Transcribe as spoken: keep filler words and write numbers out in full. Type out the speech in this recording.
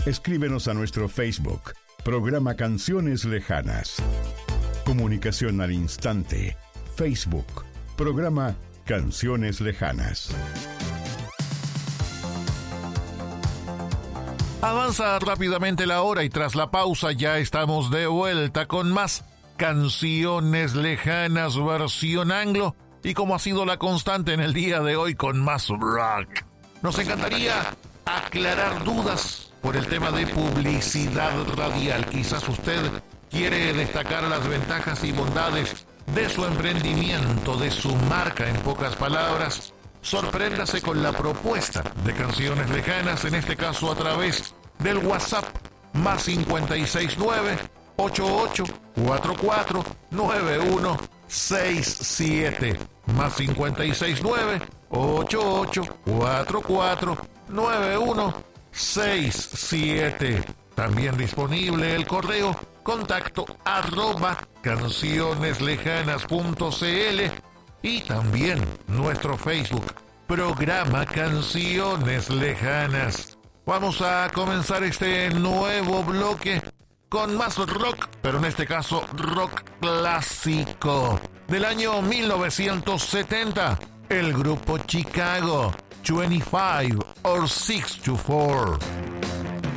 Escríbenos a nuestro Facebook, programa Canciones Lejanas. Comunicación al instante. Facebook, programa Canciones Lejanas. Avanza rápidamente la hora y tras la pausa ya estamos de vuelta con más Canciones Lejanas versión anglo y como ha sido la constante en el día de hoy con más rock. Nos encantaría aclarar dudas por el tema de publicidad radial. Quizás usted quiere destacar las ventajas y bondades de su emprendimiento, de su marca, en pocas palabras. Sorpréndase con la propuesta de Canciones Lejanas, en este caso a través del WhatsApp más cinco seis nueve, ocho ocho cuatro cuatro, nueve uno seis siete más cinco seis nueve, ocho ocho cuatro cuatro, nueve uno seis siete. También disponible el correo contacto arroba cancioneslejanas.cl y también nuestro Facebook, programa Canciones Lejanas. Vamos a comenzar este nuevo bloque con más rock, pero en este caso rock clásico del año mil novecientos setenta. El grupo Chicago, veinticinco or six to four.